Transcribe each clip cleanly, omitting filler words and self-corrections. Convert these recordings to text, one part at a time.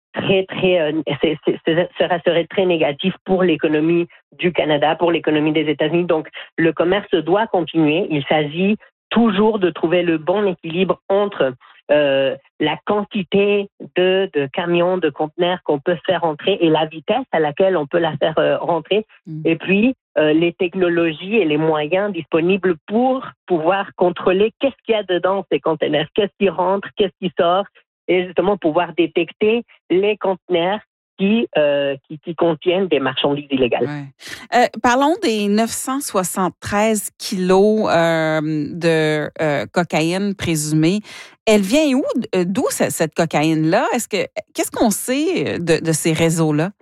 serait très négatif pour l'économie du Canada, pour l'économie des États-Unis. Donc, le commerce doit continuer. Il s'agit toujours de trouver le bon équilibre entre la quantité de camions, de conteneurs qu'on peut faire rentrer et la vitesse à laquelle on peut la faire rentrer. Et puis, les technologies et les moyens disponibles pour pouvoir contrôler qu'est-ce qu'il y a dedans ces conteneurs, qu'est-ce qui rentre, qu'est-ce qui sort, et justement pouvoir détecter les conteneurs qui contiennent des marchandises illégales. Ouais. Parlons des 973 kilos de cocaïne présumée. Elle vient où? D'où cette cocaïne-là? Qu'est-ce qu'on sait de ces réseaux-là?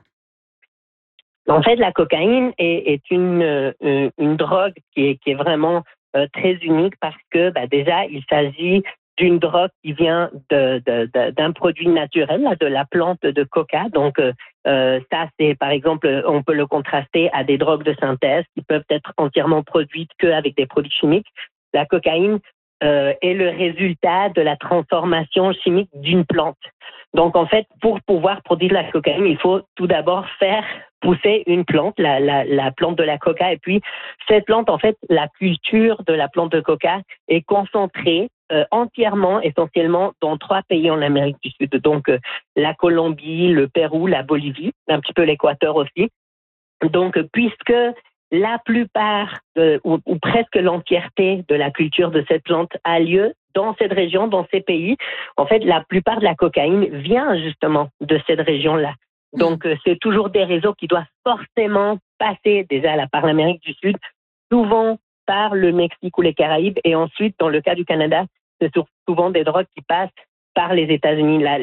En fait, la cocaïne est une drogue qui est vraiment très unique parce que déjà, il s'agit d'une drogue qui vient d'un produit naturel, de la plante de coca. Donc, ça, c'est, par exemple, on peut le contraster à des drogues de synthèse qui peuvent être entièrement produites qu'avec des produits chimiques. La cocaïne est le résultat de la transformation chimique d'une plante. Donc, en fait, pour pouvoir produire la cocaïne, il faut tout d'abord faire pousser une plante, la plante de la coca. Et puis, cette plante, en fait, la culture de la plante de coca est concentrée entièrement, essentiellement, dans 3 pays en Amérique du Sud. Donc, la Colombie, le Pérou, la Bolivie, un petit peu l'Équateur aussi. Donc, puisque la plupart ou presque l'entièreté de la culture de cette plante a lieu dans cette région, dans ces pays, en fait, la plupart de la cocaïne vient justement de cette région-là. Donc, c'est toujours des réseaux qui doivent forcément passer déjà par l'Amérique du Sud, souvent par le Mexique ou les Caraïbes, et ensuite, dans le cas du Canada, c'est souvent des drogues qui passent par les États-Unis. Là,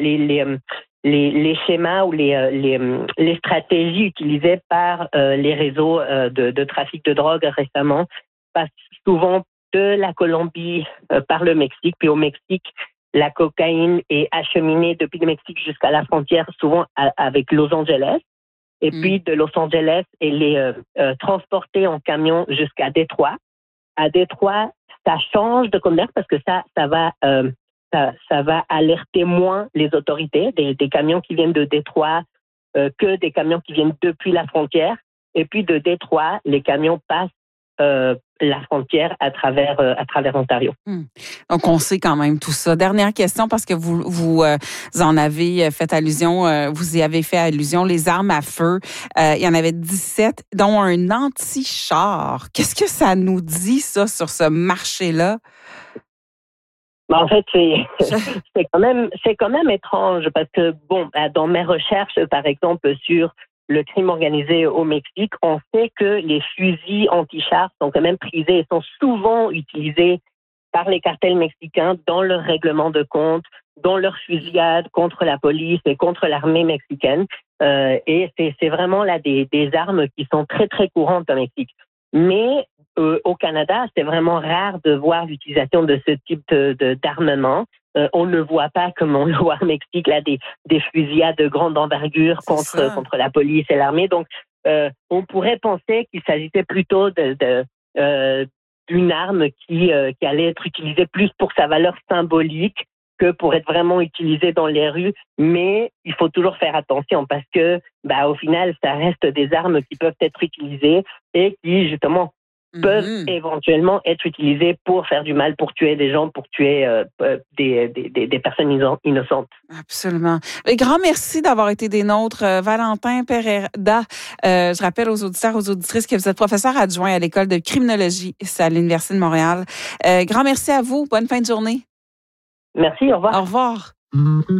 les schémas ou les stratégies utilisées par les réseaux de trafic de drogue récemment passent souvent de la Colombie par le Mexique. Puis au Mexique, la cocaïne est acheminée depuis le Mexique jusqu'à la frontière, souvent avec Los Angeles. Et puis de Los Angeles, elle est transportée en camion jusqu'à Détroit. À Détroit, ça change de commerce parce que ça va alerter moins les autorités, des camions qui viennent de Détroit que des camions qui viennent depuis la frontière. Et puis de Détroit, les camions passent la frontière à travers Ontario. Donc, on sait quand même tout ça. Dernière question, parce que vous en avez fait allusion, vous y avez fait allusion, les armes à feu. Il y en avait 17, dont un anti-char. Qu'est-ce que ça nous dit, ça, sur ce marché-là? En fait, c'est quand même étrange parce que, dans mes recherches, par exemple, sur le crime organisé au Mexique, on sait que les fusils anti-chars sont quand même prisés et sont souvent utilisés par les cartels mexicains dans leur règlement de compte, dans leur fusillade contre la police et contre l'armée mexicaine. Et c'est vraiment là des armes qui sont très, très courantes au Mexique. Mais au Canada, c'est vraiment rare de voir l'utilisation de ce type d'armement. On ne voit pas, comme on le voit au Mexique, là, des fusillades de grande envergure contre la police et l'armée. Donc, on pourrait penser qu'il s'agissait plutôt d'une arme qui allait être utilisée plus pour sa valeur symbolique que pour être vraiment utilisée dans les rues. Mais il faut toujours faire attention parce que, au final, ça reste des armes qui peuvent être utilisées et qui, justement, peuvent éventuellement être utilisés pour faire du mal, pour tuer des gens, pour tuer des personnes innocentes. Absolument. Et grand merci d'avoir été des nôtres. Valentin Pereda, je rappelle aux auditeurs, aux auditrices que vous êtes professeur adjoint à l'École de criminologie à l'Université de Montréal. Grand merci à vous. Bonne fin de journée. Merci, au revoir. Au revoir.